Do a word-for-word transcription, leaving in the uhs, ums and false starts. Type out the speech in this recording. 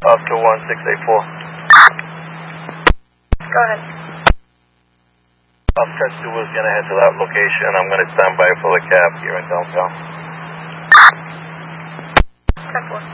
Oscar one six eight four. Go ahead. Oscar two is going to head to that location. I'm going to stand by for the cab here in downtown. ten four.